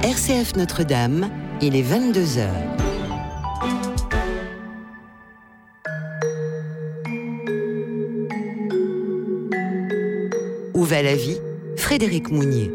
RCF Notre-Dame, il est 22h. Où va la vie ? Frédéric Mounier.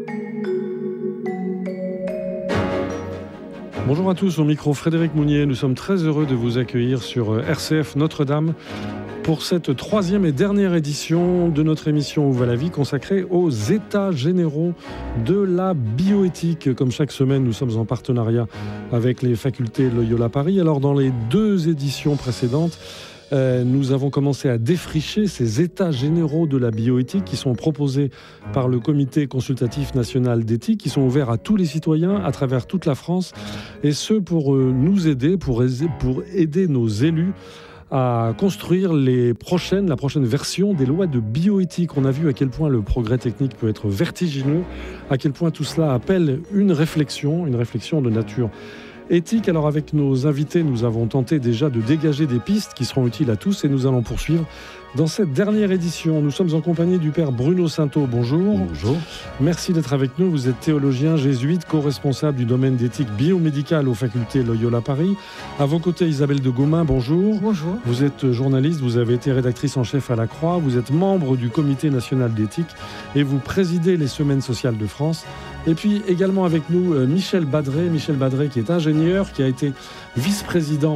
Bonjour à tous, au micro Frédéric Mounier. Nous sommes très heureux de vous accueillir sur RCF Notre-Dame pour cette troisième et dernière édition de notre émission Où va la vie, consacrée aux États généraux de la bioéthique. Comme chaque semaine, nous sommes en partenariat avec les facultés Loyola Paris. Alors, dans les deux éditions précédentes, nous avons commencé à défricher ces états généraux de la bioéthique qui sont proposés par le Comité consultatif national d'éthique, qui sont ouverts à tous les citoyens à travers toute la France, et ce pour nous aider, pour aider nos élus à construire la prochaine version des lois de bioéthique. On a vu à quel point le progrès technique peut être vertigineux, à quel point tout cela appelle une réflexion de nature éthique. Alors avec nos invités, nous avons tenté déjà de dégager des pistes qui seront utiles à tous et nous allons poursuivre dans cette dernière édition. Nous sommes en compagnie du père Bruno Sainteau. Bonjour. Bonjour. Merci d'être avec nous. Vous êtes théologien jésuite, co-responsable du domaine d'éthique biomédicale aux facultés Loyola Paris. À vos côtés, Isabelle de Gaumain. Bonjour. Bonjour. Vous êtes journaliste, vous avez été rédactrice en chef à La Croix, vous êtes membre du Comité national d'éthique et vous présidez les Semaines sociales de France. Et puis également avec nous Michel Badré qui est ingénieur, qui a été vice-président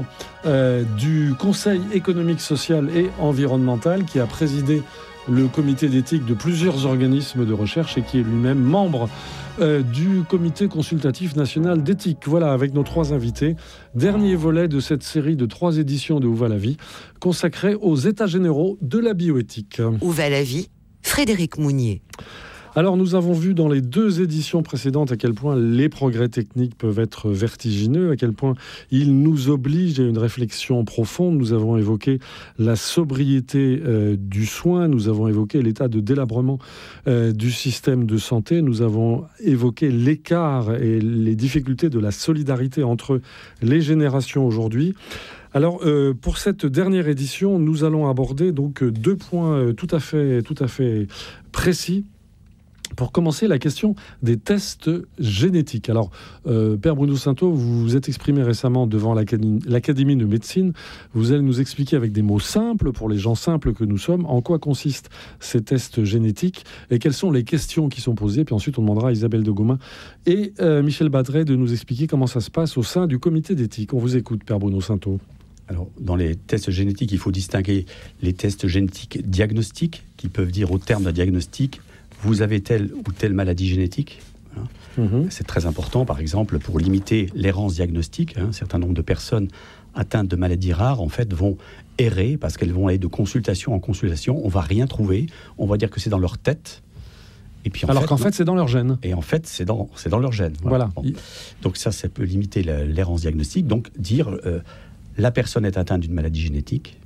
du Conseil économique, social et environnemental, qui a présidé le comité d'éthique de plusieurs organismes de recherche et qui est lui-même membre du Comité consultatif national d'éthique. Voilà, avec nos trois invités, dernier volet de cette série de 3 éditions de Où va la vie, consacrée aux États généraux de la bioéthique. Où va la vie ? Frédéric Mounier. Alors, nous avons vu dans les 2 éditions précédentes à quel point les progrès techniques peuvent être vertigineux, à quel point ils nous obligent à une réflexion profonde. Nous avons évoqué la sobriété du soin, nous avons évoqué l'état de délabrement du système de santé, nous avons évoqué l'écart et les difficultés de la solidarité entre les générations aujourd'hui. Alors, pour cette dernière édition, nous allons aborder donc 2 points tout à fait précis. Pour commencer, la question des tests génétiques. Alors, Père Bruno Sainteau, vous vous êtes exprimé récemment devant l'Académie de médecine. Vous allez nous expliquer avec des mots simples, pour les gens simples que nous sommes, en quoi consistent ces tests génétiques et quelles sont les questions qui sont posées. Puis ensuite, on demandera à Isabelle de Gaumain et Michel Badré de nous expliquer comment ça se passe au sein du comité d'éthique. On vous écoute, Père Bruno Sainteau. Alors, dans les tests génétiques, il faut distinguer les tests génétiques diagnostiques, qui peuvent dire au terme d'un diagnostic, vous avez telle ou telle maladie génétique. Voilà. C'est très important, par exemple, pour limiter l'errance diagnostique. Un certain nombre de personnes atteintes de maladies rares, en fait, vont errer parce qu'elles vont aller de consultation en consultation. On ne va rien trouver. On va dire que c'est dans leur tête. Et puis, qu'en fait, c'est dans leur gène. Et en fait, c'est dans leur gène. Voilà. Bon. Donc ça peut limiter l'errance diagnostique. Donc, dire la personne est atteinte d'une maladie génétique.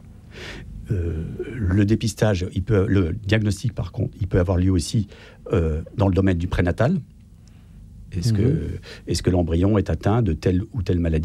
Le dépistage, le diagnostic par contre, il peut avoir lieu aussi dans le domaine du prénatal. Est-ce que l'embryon est atteint de telle ou telle maladie ?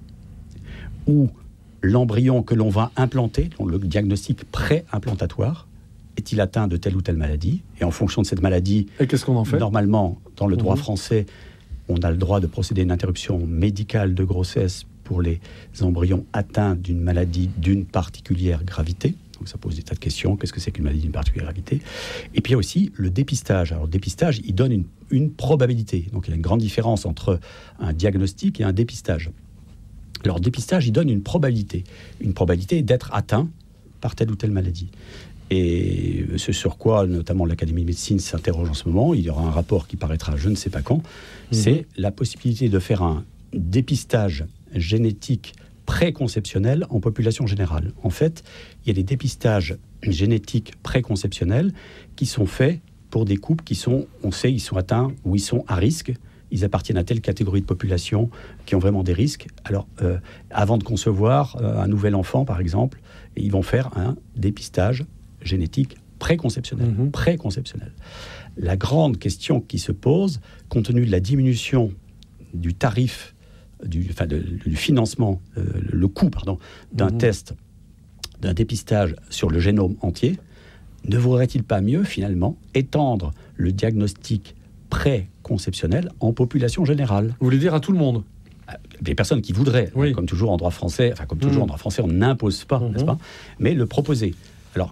Ou l'embryon que l'on va implanter, le diagnostic pré-implantatoire, est-il atteint de telle ou telle maladie ? Et en fonction de cette maladie, et qu'est-ce qu'on en fait ? Normalement, dans le droit français, on a le droit de procéder à une interruption médicale de grossesse pour les embryons atteints d'une maladie d'une particulière gravité. Donc ça pose des tas de questions. Qu'est-ce que c'est qu'une maladie d'une particulière gravité ? Et puis il y a aussi le dépistage. Alors le dépistage, il donne une probabilité. Donc il y a une grande différence entre un diagnostic et un dépistage. Alors le dépistage, il donne une probabilité. Une probabilité d'être atteint par telle ou telle maladie. Et ce sur quoi, notamment l'Académie de médecine s'interroge en ce moment, il y aura un rapport qui paraîtra je ne sais pas quand, c'est la possibilité de faire un dépistage génétique préconceptionnel en population générale. En fait, il y a des dépistages génétiques préconceptionnels qui sont faits pour des couples qui sont, on sait, ils sont atteints ou ils sont à risque. Ils appartiennent à telle catégorie de population qui ont vraiment des risques. Alors, avant de concevoir un nouvel enfant, par exemple, ils vont faire un dépistage génétique préconceptionnel. Préconceptionnel. La grande question qui se pose, compte tenu de la diminution du tarif du financement, le coût d'un test, d'un dépistage sur le génome entier, ne vaudrait-il pas mieux, finalement, étendre le diagnostic préconceptionnelle en population générale. Vous voulez dire à tout le monde? Les personnes qui voudraient, oui. Comme toujours en droit français, en droit français, on n'impose pas, n'est-ce pas, mais le proposer. Alors,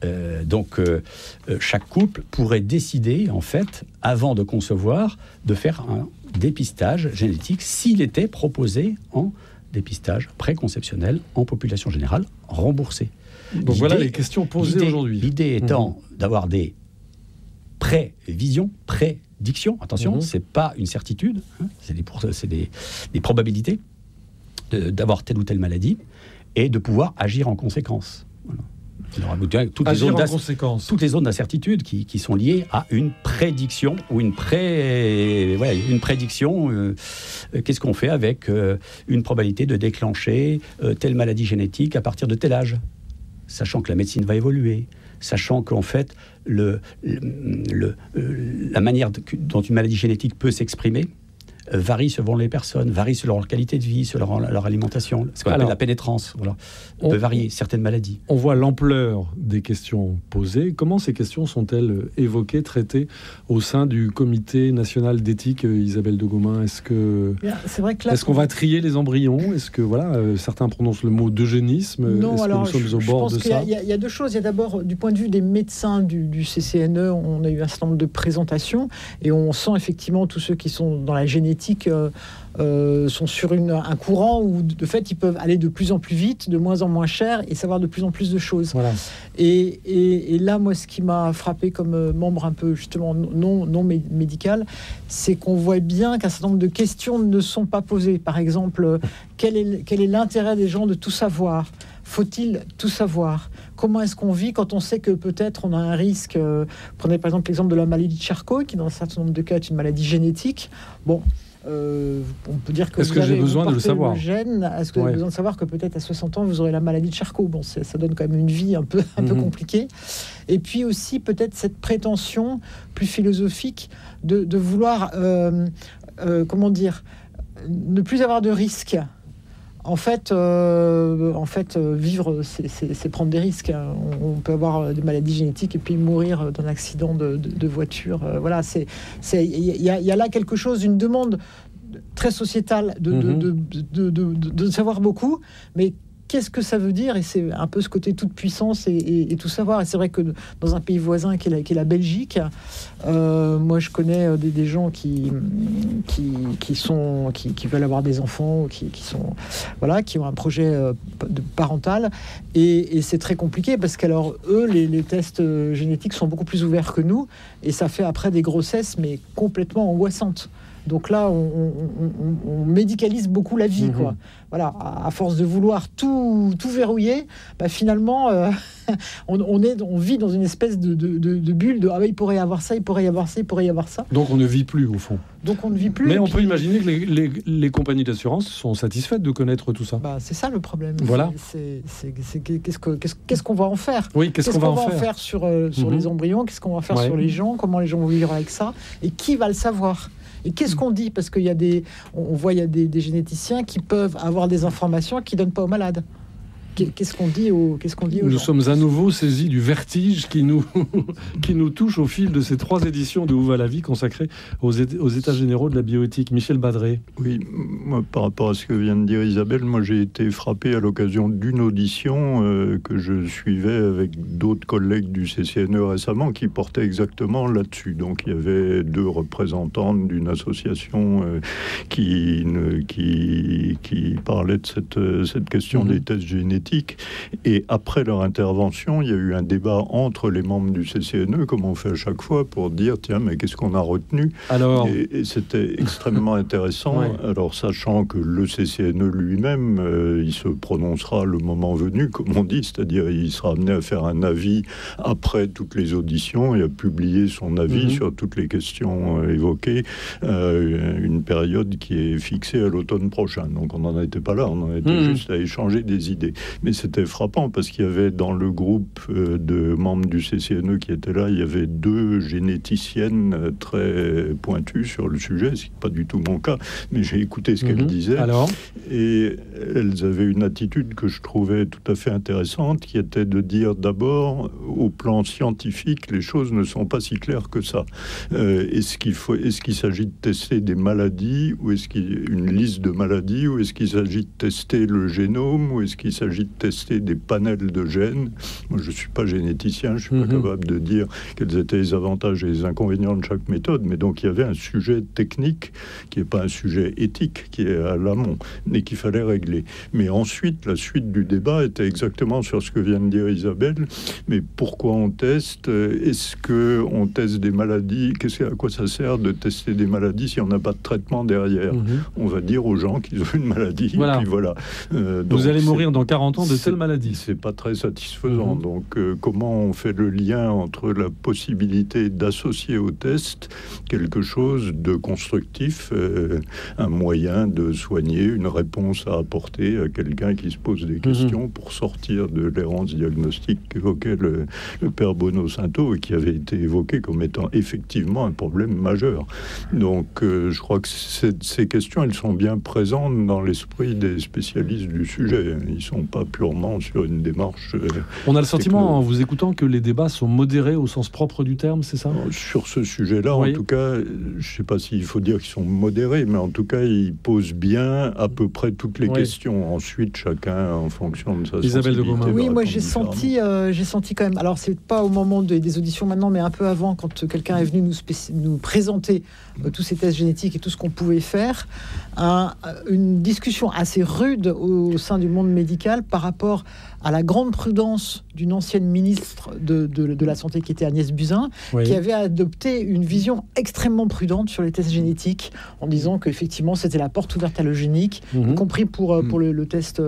chaque couple pourrait décider, en fait, avant de concevoir, de faire un dépistage génétique s'il était proposé en dépistage préconceptionnel en population générale, remboursé. Donc voilà les questions posées aujourd'hui. L'idée étant d'avoir des prévisions, prédictions. Attention, c'est pas une certitude, hein, c'est des probabilités d'avoir telle ou telle maladie et de pouvoir agir en conséquence. Voilà. Toutes les zones d'incertitude qui sont liées à une prédiction ou une prédiction. Qu'est-ce qu'on fait avec une probabilité de déclencher telle maladie génétique à partir de tel âge, sachant que la médecine va évoluer, sachant qu'en fait la manière dont une maladie génétique peut s'exprimer varie selon les personnes, varie selon leur qualité de vie, selon leur alimentation, ce qu'on appelle la pénétrance. Voilà. On peut varier certaines maladies. On voit l'ampleur des questions posées. Comment ces questions sont-elles évoquées, traitées au sein du Comité national d'éthique, Isabelle de Gaumain? Est-ce qu'on va trier les embryons? Est-ce que certains prononcent le mot d'eugénisme? Non, est-ce que nous sommes au bord de ça? Il y a deux choses. Il y a d'abord, du point de vue des médecins du CCNE, on a eu un certain nombre de présentations et on sent effectivement tous ceux qui sont dans la génétique sont sur un courant où, de fait, ils peuvent aller de plus en plus vite, de moins en moins cher et savoir de plus en plus de choses. Voilà. Et là, moi, ce qui m'a frappé comme membre un peu, justement, non médical, c'est qu'on voit bien qu'un certain nombre de questions ne sont pas posées. Par exemple, quel est l'intérêt des gens de tout savoir ? Faut-il tout savoir ? Comment est-ce qu'on vit quand on sait que peut-être on a un risque Prenez par exemple l'exemple de la maladie de Charcot, qui dans un certain nombre de cas est une maladie génétique. Bon, on peut dire que est-ce que j'ai besoin de le savoir ? Est-ce que vous avez besoin de savoir que peut-être à 60 ans vous aurez la maladie de Charcot ? Bon, ça donne quand même une vie un peu compliquée. Et puis aussi peut-être cette prétention plus philosophique de vouloir, ne plus avoir de risques. En fait, vivre, c'est prendre des risques. On peut avoir des maladies génétiques et puis mourir d'un accident de voiture. Voilà, il y a là quelque chose, une demande très sociétale de savoir beaucoup, mais qu'est-ce que ça veut dire ? Et c'est un peu ce côté toute puissance et tout savoir. Et c'est vrai que dans un pays voisin qui est la Belgique, moi je connais des gens qui veulent avoir des enfants, qui ont un projet parental, et c'est très compliqué parce qu'alors eux les tests génétiques sont beaucoup plus ouverts que nous, et ça fait après des grossesses mais complètement angoissantes. Donc là, on médicalise beaucoup la vie, quoi. Voilà, à force de vouloir tout verrouiller, finalement, on vit dans une espèce de bulle de il pourrait y avoir ça, il pourrait y avoir ça, il pourrait y avoir ça. Donc on ne vit plus, au fond. Donc on ne vit plus. Mais on peut imaginer que les compagnies d'assurance sont satisfaites de connaître tout ça. C'est ça le problème. Voilà. Qu'est-ce qu'on va en faire ? Oui, qu'est-ce qu'on va en faire sur les embryons ? Qu'est-ce qu'on va faire sur les gens ? Comment les gens vont vivre avec ça ? Et qui va le savoir ? Et qu'est-ce qu'on dit ? Parce qu'il y a des généticiens qui peuvent avoir des informations qui ne donnent pas aux malades. Qu'est-ce qu'on dit aux Nous gens ? sommes à nouveau saisis du vertige qui nous touche au fil de ces 3 éditions de Où va la vie consacrées aux états généraux de la bioéthique. Michel Badré. Oui, moi, par rapport à ce que vient de dire Isabelle, moi j'ai été frappé à l'occasion d'une audition que je suivais avec d'autres collègues du CCNE récemment qui portaient exactement là-dessus. Donc il y avait 2 représentantes d'une association qui parlait de cette question des tests génétiques. Et après leur intervention, il y a eu un débat entre les membres du CCNE, comme on fait à chaque fois, pour dire tiens, mais qu'est-ce qu'on a retenu ? Et c'était extrêmement intéressant. Ouais. Alors, sachant que le CCNE lui-même, il se prononcera le moment venu, comme on dit, c'est-à-dire il sera amené à faire un avis après toutes les auditions et à publier son avis sur toutes les questions évoquées, une période qui est fixée à l'automne prochain. Donc, on n'en était pas là, on en était juste à échanger des idées. Mais c'était frappant parce qu'il y avait dans le groupe de membres du CCNE qui étaient là, il y avait 2 généticiennes très pointues sur le sujet, ce qui n'est pas du tout mon cas, mais j'ai écouté ce qu'elles disaient. Alors ? Et elles avaient une attitude que je trouvais tout à fait intéressante, qui était de dire d'abord, au plan scientifique, les choses ne sont pas si claires que ça. Est-ce qu'il s'agit de tester des maladies, ou est-ce qu'il y a une liste de maladies, ou est-ce qu'il s'agit de tester le génome, ou est-ce qu'il s'agit de tester des panels de gènes? Moi, je ne suis pas généticien, je ne suis pas capable de dire quels étaient les avantages et les inconvénients de chaque méthode, mais donc il y avait un sujet technique qui n'est pas un sujet éthique, qui est à l'amont, et qu'il fallait régler. Mais ensuite, la suite du débat était exactement sur ce que vient de dire Isabelle. Mais pourquoi on teste? Est-ce qu'on teste des maladies? À quoi ça sert de tester des maladies si on n'a pas de traitement derrière? On va dire aux gens qu'ils ont une maladie, et puis voilà. Vous allez mourir dans 40 ans de telle maladie. C'est pas très satisfaisant. Donc, comment on fait le lien entre la possibilité d'associer au test quelque chose de constructif, un moyen de soigner, une réponse à apporter à quelqu'un qui se pose des questions pour sortir de l'errance diagnostique qu'évoquait le père Bono-Saintot et qui avait été évoqué comme étant effectivement un problème majeur. Donc, je crois que ces questions, elles sont bien présentes dans l'esprit des spécialistes du sujet. Ils ne sont pas purement sur une démarche... On a le sentiment, en vous écoutant, que les débats sont modérés au sens propre du terme, c'est ça? Sur ce sujet-là, en tout cas, je ne sais pas s'il faut dire qu'ils sont modérés, mais en tout cas, ils posent bien à peu près toutes les questions. Ensuite, chacun, en fonction de sa Isabelle de Beaumont. Oui, moi j'ai senti quand même, alors c'est pas au moment des auditions maintenant, mais un peu avant, quand quelqu'un est venu nous présenter tous ces tests génétiques et tout ce qu'on pouvait faire, une discussion assez rude au sein du monde médical par rapport à la grande prudence d'une ancienne ministre de la Santé qui était Agnès Buzyn, qui avait adopté une vision extrêmement prudente sur les tests génétiques, en disant qu'effectivement c'était la porte ouverte à l'eugénique, y compris pour le test,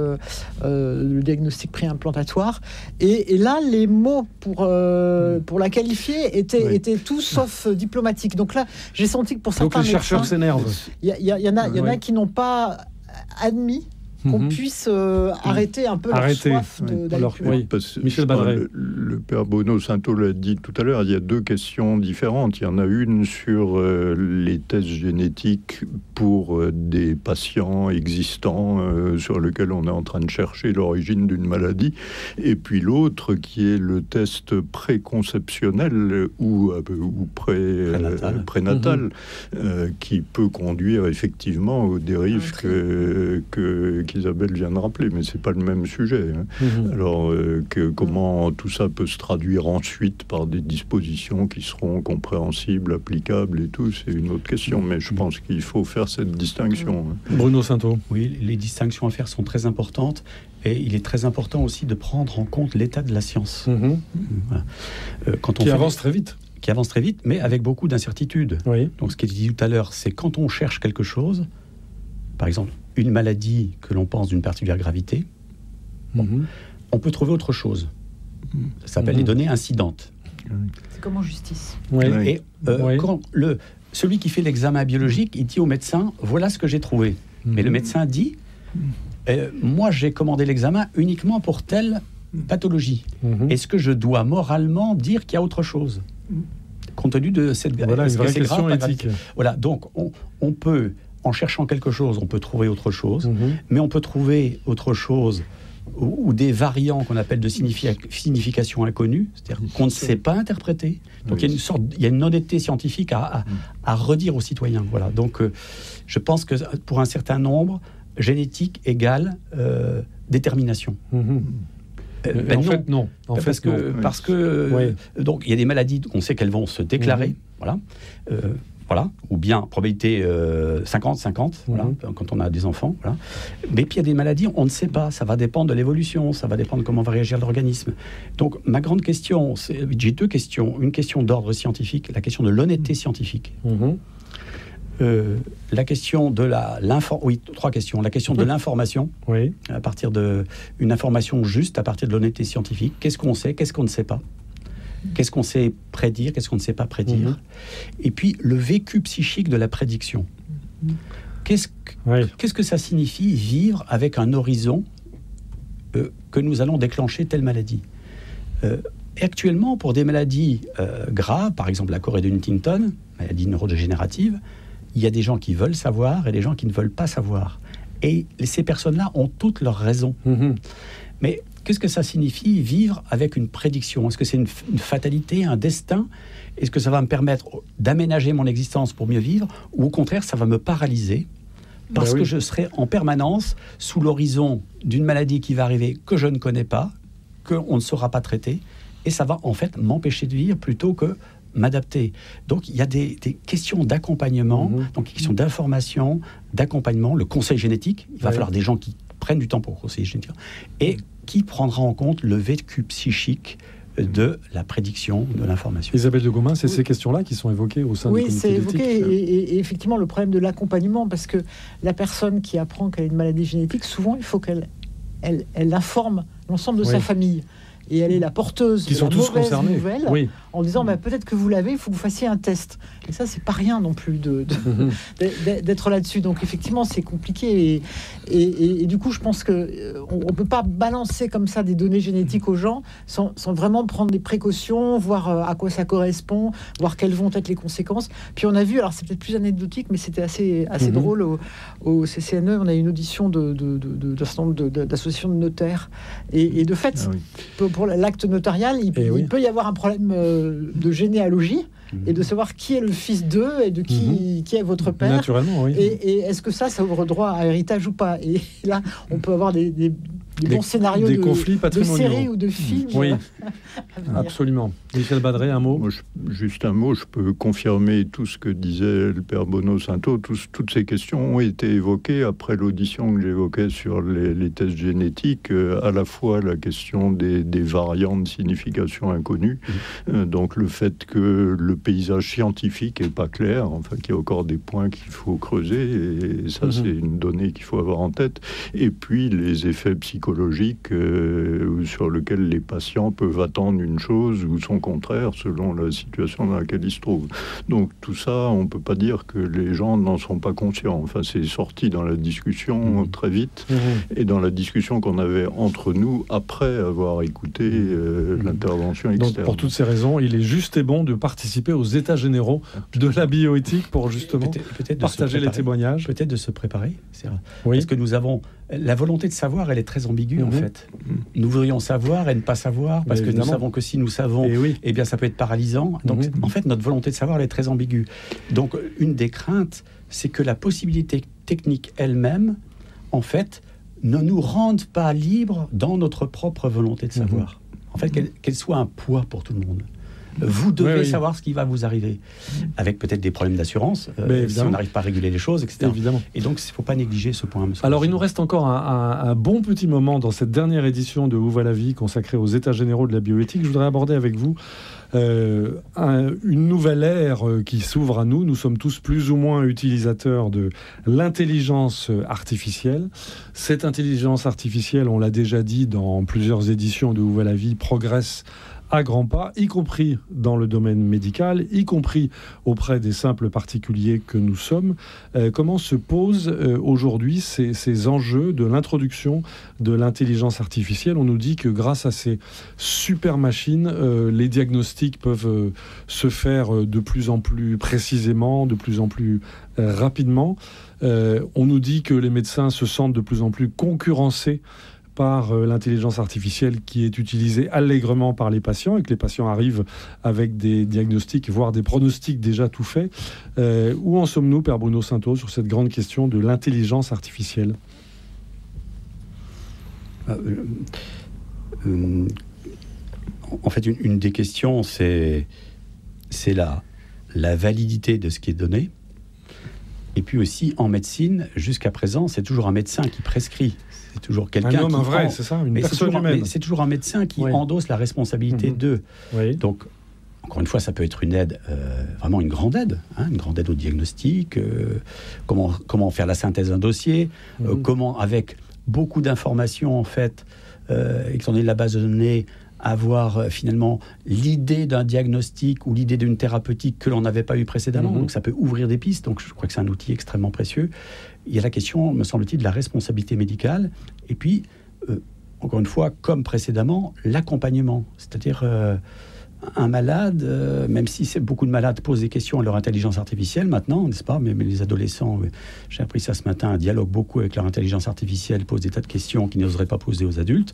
le diagnostic préimplantatoire. Et là, les mots pour la qualifier étaient tout sauf diplomatiques. Donc là, j'ai senti que pour certains médecins... Donc les chercheurs s'énervent. Il y en a qui n'ont pas admis qu'on puisse arrêter un peu leur soif d'aller plus loin. Michel Badret. Le père Bono-Saintot l'a dit tout à l'heure, il y a 2 questions différentes. Il y en a une sur les tests génétiques pour des patients existants sur lesquels on est en train de chercher l'origine d'une maladie, et puis l'autre qui est le test préconceptionnel ou prénatal, qui peut conduire effectivement aux dérives qu'Isabelle vient de rappeler, mais c'est pas le même sujet. Alors, comment tout ça peut se traduire ensuite par des dispositions qui seront compréhensibles, applicables et tout, c'est une autre question. Mais je pense qu'il faut faire cette distinction. Bruno Saintot. Oui, les distinctions à faire sont très importantes. Et il est très important aussi de prendre en compte l'état de la science. Qui avance très vite. Qui avance très vite, mais avec beaucoup d'incertitudes. Donc, ce qui est dit tout à l'heure, c'est quand on cherche quelque chose, par exemple, une maladie que l'on pense d'une particulière gravité, on peut trouver autre chose. Ça s'appelle les données incidentes. C'est comme en justice. Et quand celui qui fait l'examen biologique, il dit au médecin, voilà ce que j'ai trouvé. Mais le médecin dit, moi j'ai commandé l'examen uniquement pour telle pathologie. Est-ce que je dois moralement dire qu'il y a autre chose, compte tenu de cette... Voilà une vraie question éthique. Voilà, donc on peut... En cherchant quelque chose, on peut trouver autre chose, mais on peut trouver autre chose ou des variants qu'on appelle de signification inconnue, c'est-à-dire qu'on ne sait pas interpréter. Donc il y a une honnêteté scientifique à redire aux citoyens. Voilà. Donc je pense que pour un certain nombre, génétique égale détermination. En fait, non. Parce que donc il y a des maladies, on sait qu'elles vont se déclarer. Voilà, ou bien probabilité 50-50, quand on a des enfants. Voilà. Mais puis il y a des maladies, on ne sait pas, ça va dépendre de l'évolution, ça va dépendre de comment va réagir l'organisme. Donc ma grande question, j'ai 2 questions. Une question d'ordre scientifique, la question de l'honnêteté scientifique. La question de 3 questions. La question de l'information, à partir d'une information juste, à partir de l'honnêteté scientifique. Qu'est-ce qu'on sait, qu'est-ce qu'on ne sait pas? Qu'est-ce qu'on sait prédire, qu'est-ce qu'on ne sait pas prédire? Et puis, le vécu psychique de la prédiction. Qu'est-ce que ça signifie vivre avec un horizon que nous allons déclencher telle maladie. Et actuellement, pour des maladies graves, par exemple la chorée de Huntington, maladie neurodégénérative, il y a des gens qui veulent savoir et des gens qui ne veulent pas savoir. Et ces personnes-là ont toutes leurs raisons. Mais qu'est-ce que ça signifie vivre avec une prédiction ? Est-ce que c'est une fatalité, un destin ? Est-ce que ça va me permettre d'aménager mon existence pour mieux vivre ? Ou au contraire, ça va me paralyser parce que je serai en permanence sous l'horizon d'une maladie qui va arriver que je ne connais pas, qu'on ne saura pas traiter, et ça va en fait m'empêcher de vivre plutôt que m'adapter. Donc il y a des questions d'accompagnement, donc des questions d'information, d'accompagnement, le conseil génétique. Il va falloir des gens qui prennent du temps pour conseiller génétique, et qui prendra en compte le vécu psychique de la prédiction, de l'information. Isabelle de Gaumin, c'est ces questions-là qui sont évoquées au sein du comité d'éthique. Oui, c'est évoqué, et effectivement le problème de l'accompagnement, parce que la personne qui apprend qu'elle a une maladie génétique, souvent il faut qu'elle informe l'ensemble de sa famille. Et elle est la porteuse de la mauvaise nouvelle, en disant peut-être que vous l'avez, il faut que vous fassiez un test. Et ça, c'est pas rien non plus d'être là-dessus. Donc effectivement, c'est compliqué. Et du coup, je pense qu'on ne peut pas balancer comme ça des données génétiques aux gens sans vraiment prendre des précautions, voir à quoi ça correspond, voir quelles vont être les conséquences. Puis on a vu, alors c'est peut-être plus anecdotique, mais c'était assez drôle au CCNE. On a eu une audition d'un certain nombre d'associations de notaires. Et de fait, pour l'acte notarial, il peut y avoir un problème de généalogie et de savoir qui est le fils d'eux et de qui est votre père. Naturellement, oui. Et est-ce que ça ouvre droit à héritage ou pas ? Et là, on peut avoir des bons scénarios de séries ou de films. Oui, absolument. Michel Badré, un mot ? Moi, juste un mot, je peux confirmer tout ce que disait le père Bonneau-Saintot. Toutes ces questions ont été évoquées après l'audition que j'évoquais sur les tests génétiques, à la fois la question des variantes de signification inconnue, donc le fait que le paysage scientifique n'est pas clair, enfin qu'il y a encore des points qu'il faut creuser, et ça c'est une donnée qu'il faut avoir en tête, et puis les effets psychologiques sur lesquels les patients peuvent attendre une chose ou son contraire selon la situation dans laquelle ils se trouvent. Donc tout ça, on ne peut pas dire que les gens n'en sont pas conscients. Enfin, c'est sorti dans la discussion très vite, et dans la discussion qu'on avait entre nous après avoir écouté l'intervention externe. Donc pour toutes ces raisons, il est juste et bon de participer aux états généraux de la bioéthique pour justement peut-être partager les témoignages. Peut-être de se préparer. Parce que nous avons... La volonté de savoir, elle est très ambiguë en fait. Nous voudrions savoir et ne pas savoir, parce que nous savons que si nous savons, eh bien ça peut être paralysant. Donc en fait, notre volonté de savoir, elle est très ambiguë. Donc une des craintes, c'est que la possibilité technique elle-même, en fait, ne nous rende pas libres dans notre propre volonté de savoir. En fait, qu'elle soit un poids pour tout le monde. Vous devez savoir ce qui va vous arriver, avec peut-être des problèmes d'assurance, si on n'arrive pas à réguler les choses, etc. Évidemment. Et donc, il ne faut pas négliger ce point. Alors, il nous reste encore un bon petit moment dans cette dernière édition de Où va la vie, consacrée aux états généraux de la bioéthique. Je voudrais aborder avec vous une nouvelle ère qui s'ouvre à nous. Nous sommes tous plus ou moins utilisateurs de l'intelligence artificielle. Cette intelligence artificielle, on l'a déjà dit dans plusieurs éditions de Où va la vie, progresse à grands pas, y compris dans le domaine médical, y compris auprès des simples particuliers que nous sommes. Comment se posent aujourd'hui ces enjeux de l'introduction de l'intelligence artificielle ? On nous dit que grâce à ces super machines, les diagnostics peuvent se faire de plus en plus précisément, de plus en plus rapidement. On nous dit que les médecins se sentent de plus en plus concurrencés par l'intelligence artificielle qui est utilisée allègrement par les patients, et que les patients arrivent avec des diagnostics, voire des pronostics déjà tout faits. Où en sommes-nous, Père Bonneau-Saintot, sur cette grande question de l'intelligence artificielle ? En fait, une des questions, c'est la validité de ce qui est donné. Et puis aussi, en médecine, jusqu'à présent, c'est toujours un médecin qui prescrit. C'est toujours quelqu'un un vrai, c'est ça, une personne humaine. C'est toujours un médecin qui endosse la responsabilité d'eux. Donc, encore une fois, ça peut être une aide, vraiment une grande aide au diagnostic, comment faire la synthèse d'un dossier, comment, avec beaucoup d'informations, en fait, étant donné la base de données, avoir finalement l'idée d'un diagnostic ou l'idée d'une thérapeutique que l'on n'avait pas eu précédemment. Donc ça peut ouvrir des pistes. Donc je crois que c'est un outil extrêmement précieux. Il y a la question, me semble-t-il, de la responsabilité médicale. Et puis, encore une fois, comme précédemment, l'accompagnement. C'est-à-dire un malade, même si beaucoup de malades posent des questions à leur intelligence artificielle maintenant, n'est-ce pas? Mais les adolescents, j'ai appris ça ce matin, dialoguent beaucoup avec leur intelligence artificielle, posent des tas de questions qu'ils n'oseraient pas poser aux adultes.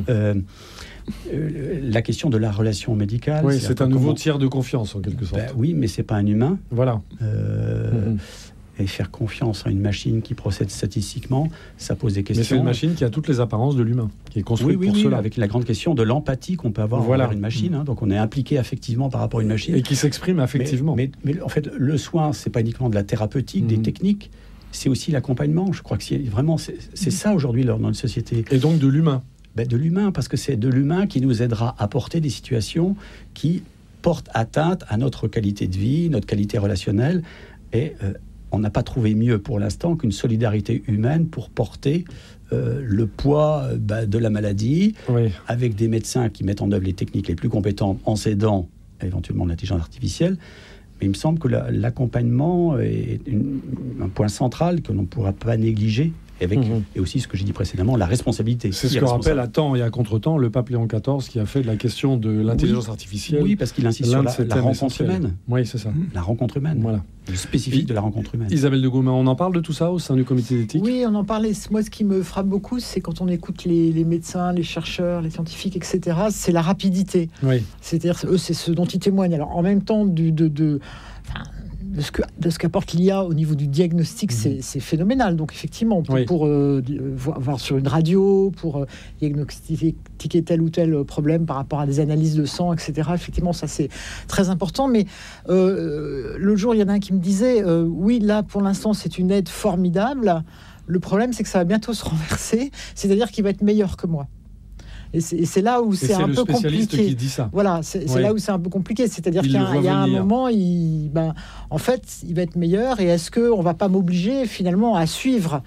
La question de la relation médicale... Oui, c'est un nouveau tiers de confiance, en quelque sorte. Oui, mais c'est pas un humain. Voilà. Et faire confiance à une machine qui procède statistiquement, ça pose des questions. Mais c'est une machine qui a toutes les apparences de l'humain, qui est construite pour cela. Avec la grande question de l'empathie qu'on peut avoir envers une machine. Donc on est impliqué affectivement par rapport à une machine. Et qui s'exprime affectivement. Mais en fait, le soin, c'est pas uniquement de la thérapeutique, des techniques, c'est aussi l'accompagnement. Je crois que c'est ça aujourd'hui dans notre société. Et donc de l'humain. De l'humain, parce que c'est de l'humain qui nous aidera à porter des situations qui portent atteinte à notre qualité de vie, notre qualité relationnelle. Et on n'a pas trouvé mieux pour l'instant qu'une solidarité humaine pour porter le poids de la maladie, avec des médecins qui mettent en œuvre les techniques les plus compétentes en s'aidant éventuellement de l'intelligence artificielle. Mais il me semble que l'accompagnement est un point central que l'on ne pourra pas négliger. Et aussi ce que j'ai dit précédemment, la responsabilité. C'est ce que rappelle à temps et à contre-temps le pape Léon XIV qui a fait de la question de l'intelligence artificielle. Oui, parce qu'il insiste sur la rencontre humaine. Oui, c'est ça. La rencontre humaine. Voilà. Le spécifique de la rencontre humaine. Isabelle de Gaumin, on en parle de tout ça au sein du comité d'éthique? Oui, on en parlait. Moi, ce qui me frappe beaucoup, c'est quand on écoute les médecins, les chercheurs, les scientifiques, etc., c'est la rapidité. Oui. C'est-à-dire, eux, c'est ce dont ils témoignent. Alors, en même temps, de ce qu'apporte l'IA au niveau du diagnostic, c'est phénoménal. Donc effectivement, pour voir sur une radio, pour diagnostiquer tel ou tel problème par rapport à des analyses de sang, etc., effectivement, ça c'est très important. Mais l'autre jour, il y en a un qui me disait, oui, là, pour l'instant, c'est une aide formidable. Le problème, c'est que ça va bientôt se renverser, c'est-à-dire qu'il va être meilleur que moi. Et c'est là où c'est un peu compliqué. Qui dit ça. Voilà, c'est là où c'est un peu compliqué. C'est-à-dire qu'il y a un moment, en fait, il va être meilleur. Et est-ce qu'on ne va pas m'obliger finalement à suivre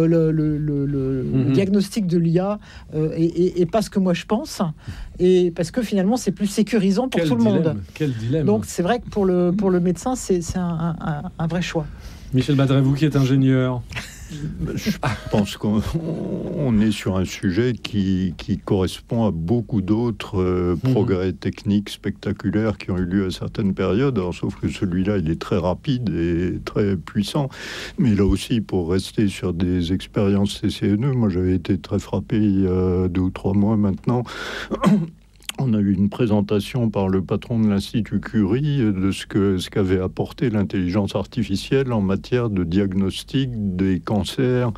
le diagnostic de l'IA et pas ce que moi je pense, et parce que finalement c'est plus sécurisant pour tout le monde. Quel dilemme. Donc c'est vrai que pour le médecin, c'est un vrai choix. Michel Badret, vous qui êtes ingénieur. Je pense qu'on est sur un sujet qui correspond à beaucoup d'autres progrès techniques spectaculaires qui ont eu lieu à certaines périodes. Alors, sauf que celui-là, il est très rapide et très puissant. Mais là aussi, pour rester sur des expériences CCNE, moi j'avais été très frappé il y a 2 ou 3 mois maintenant. On a eu une présentation par le patron de l'Institut Curie de ce qu'avait apporté l'intelligence artificielle en matière de diagnostic des cancers.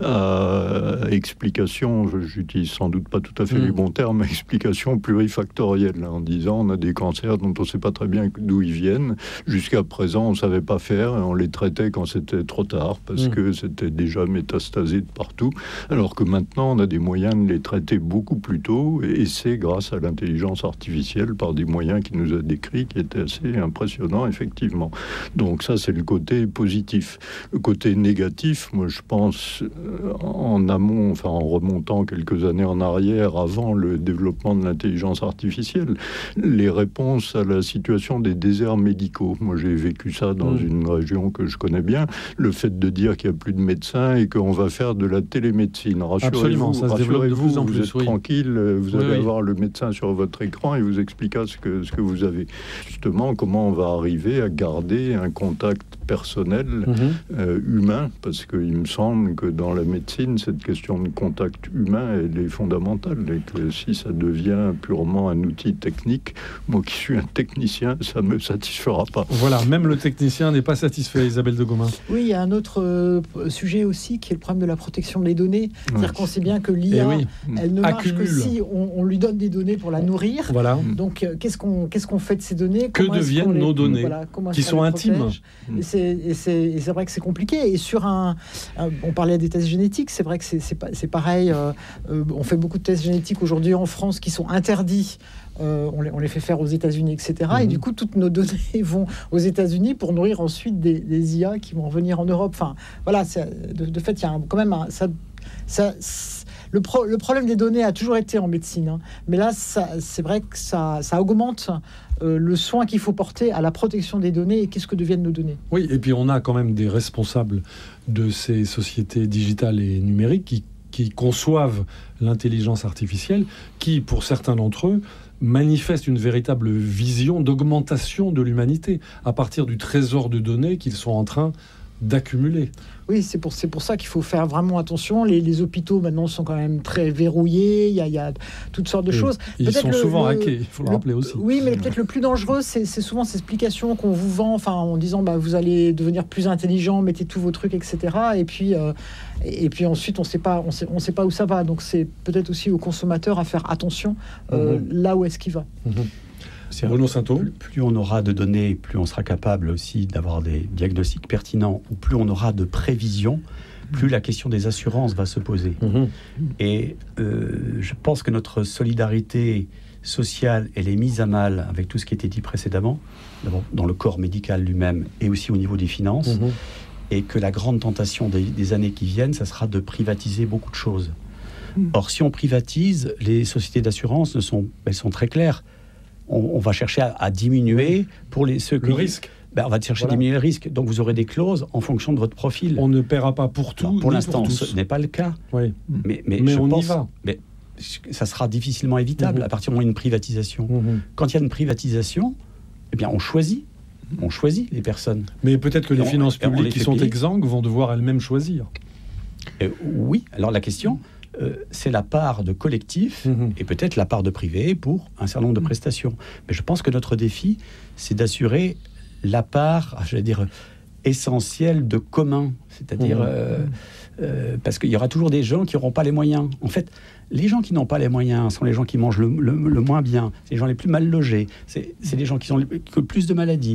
Explication, j'utilise sans doute pas tout à fait les bons termes, explication plurifactorielle, en disant on a des cancers dont on ne sait pas très bien d'où ils viennent. Jusqu'à présent, on ne savait pas faire et on les traitait quand c'était trop tard parce que c'était déjà métastasé de partout. Alors que maintenant, on a des moyens de les traiter beaucoup plus tôt et c'est grâce à l'intelligence artificielle par des moyens qu'il nous a décrits qui étaient assez impressionnants, effectivement. Donc ça, c'est le côté positif. Le côté négatif, moi, je pense, en amont, en remontant quelques années en arrière, avant le développement de l'intelligence artificielle, les réponses à la situation des déserts médicaux. Moi, j'ai vécu ça dans une région que je connais bien. Le fait de dire qu'il n'y a plus de médecins et qu'on va faire de la télémédecine. Absolument, ça se développe de plus en plus. Vous êtes tranquille, vous allez avoir le médecin sur votre écran et vous expliquera ce que vous avez. Justement, comment on va arriver à garder un contact personnel, humain, parce qu'il me semble que dans la médecine, cette question de contact humain, elle est fondamentale, et que si ça devient purement un outil technique, moi qui suis un technicien, ça ne me satisfera pas. Voilà, même le technicien n'est pas satisfait, Isabelle de Gaumin. Oui, il y a un autre sujet aussi, qui est le problème de la protection des données. C'est-à-dire qu'on sait bien que l'IA, elle ne marche que si on lui donne des données pour la nourrir. Voilà. Donc, qu'est-ce qu'on fait de ces données? Que deviennent nos données, qui sont intimes? Et c'est vrai que c'est compliqué. Et sur on parlait des tests génétiques, c'est vrai que c'est pareil. On fait beaucoup de tests génétiques aujourd'hui en France qui sont interdits. On les fait faire aux États-Unis, etc. Et du coup, toutes nos données vont aux États-Unis pour nourrir ensuite des IA qui vont venir en Europe. Enfin, voilà. De fait, il y a quand même le problème des données a toujours été en médecine, hein. Mais là, c'est vrai que ça augmente le soin qu'il faut porter à la protection des données et qu'est-ce que deviennent nos données. Oui, et puis on a quand même des responsables de ces sociétés digitales et numériques qui qui conçoivent l'intelligence artificielle, qui, pour certains d'entre eux, manifestent une véritable vision d'augmentation de l'humanité à partir du trésor de données qu'ils sont en train d'accumuler. Oui, c'est pour ça qu'il faut faire vraiment attention. Les hôpitaux, maintenant, sont quand même très verrouillés. Il y a toutes sortes de choses. Ils sont souvent hackés, il faut le rappeler aussi. Oui, mais peut-être le plus dangereux, c'est souvent ces explications qu'on vous vend, en disant vous allez devenir plus intelligent, mettez tous vos trucs, etc. Et puis ensuite, on sait pas où ça va. Donc, c'est peut-être aussi aux consommateurs à faire attention là où est-ce qu'il va. Bruno Sainteau. Plus on aura de données, plus on sera capable aussi d'avoir des diagnostics pertinents, ou plus on aura de prévisions, plus la question des assurances va se poser. Et je pense que notre solidarité sociale, elle est mise à mal avec tout ce qui a été dit précédemment, d'abord dans le corps médical lui-même et aussi au niveau des finances, et que la grande tentation des années qui viennent, ça sera de privatiser beaucoup de choses. Or, si on privatise, les sociétés d'assurance elles sont très claires. On va chercher à diminuer pour le risque. On va chercher à diminuer le risque. Donc vous aurez des clauses en fonction de votre profil. On ne paiera pas pour tout. Pour l'instant, ce n'est pas le cas. Oui. Mais on y va. Mais ça sera difficilement évitable à partir du moment où il y a une privatisation. Quand il y a une privatisation, on choisit. On choisit les personnes. Mais peut-être que les finances publiques qui sont exsangues vont devoir elles-mêmes choisir. Oui. Alors la question, c'est la part de collectif et peut-être la part de privé pour un certain nombre de prestations. Mais je pense que notre défi, c'est d'assurer la part, essentielle de commun. C'est-à-dire, parce qu'il y aura toujours des gens qui n'auront pas les moyens. En fait, les gens qui n'ont pas les moyens sont les gens qui mangent le moins bien. C'est les gens les plus mal logés. C'est les gens qui ont le plus de maladies.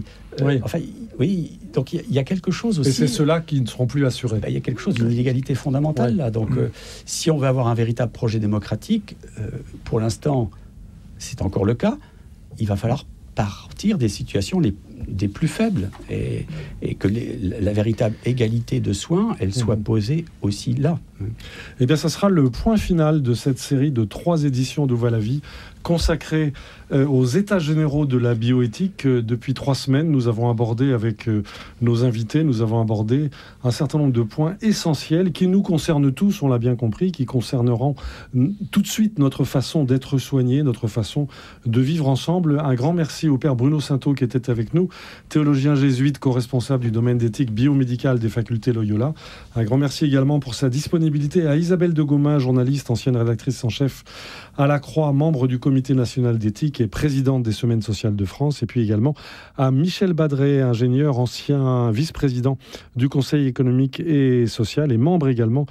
Donc il y a quelque chose aussi... Et c'est ceux-là qui ne seront plus assurés. Il y a quelque chose d'une inégalité fondamentale, là. Donc, si on veut avoir un véritable projet démocratique, pour l'instant, c'est encore le cas, il va falloir partir des situations des plus faibles et que la véritable égalité de soins, elle soit posée aussi là. Eh bien, ça sera le point final de cette série de 3 éditions d'Où va la vie, consacrée aux états généraux de la bioéthique. Depuis 3 semaines, nous avons abordé avec nos invités, nous avons abordé un certain nombre de points essentiels qui nous concernent tous, on l'a bien compris, qui concerneront tout de suite notre façon d'être soignés, notre façon de vivre ensemble. Un grand merci au père Bruno Sainteau qui était avec nous, théologien jésuite, co-responsable du domaine d'éthique biomédicale des facultés Loyola. Un grand merci également pour sa disponibilité à Isabelle de Gaumin, journaliste, ancienne rédactrice en chef à La Croix, membre du Comité national d'éthique et présidente des Semaines sociales de France, et puis également à Michel Badré, ingénieur, ancien vice-président du Conseil économique et social et membre également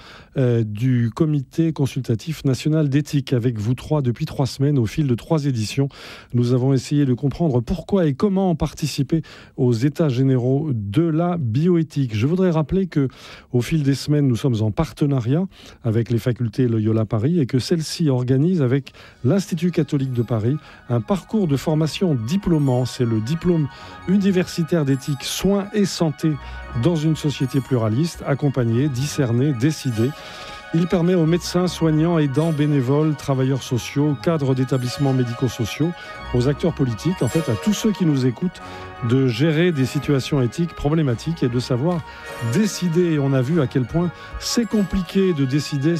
du Comité consultatif national d'éthique. Avec vous 3 depuis 3 semaines, au fil de 3 éditions, nous avons essayé de comprendre pourquoi et comment participer aux états généraux de la bioéthique. Je voudrais rappeler que au fil des semaines, nous sommes en partenariat avec les facultés Loyola Paris et que celle-ci organise avec l'Institut catholique de Paris un parcours de formation diplômant. C'est le diplôme universitaire d'éthique, soins et santé dans une société pluraliste, accompagner, discerner, décider. Il permet aux médecins, soignants, aidants, bénévoles, travailleurs sociaux, cadres d'établissements médico-sociaux, aux acteurs politiques, en fait à tous ceux qui nous écoutent, de gérer des situations éthiques problématiques et de savoir décider. Et on a vu à quel point c'est compliqué de décider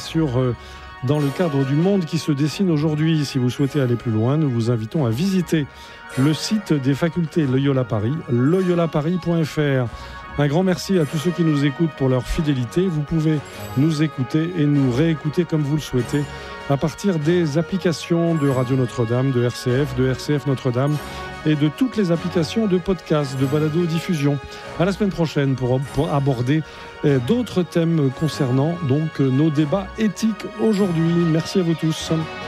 dans le cadre du monde qui se dessine aujourd'hui. Si vous souhaitez aller plus loin, nous vous invitons à visiter le site des facultés Loyola Paris, loyolaparis.fr. Un grand merci à tous ceux qui nous écoutent pour leur fidélité. Vous pouvez nous écouter et nous réécouter comme vous le souhaitez à partir des applications de Radio Notre-Dame, de RCF Notre-Dame et de toutes les applications de podcast, de balado-diffusion. À la semaine prochaine pour aborder d'autres thèmes concernant donc nos débats éthiques aujourd'hui. Merci à vous tous.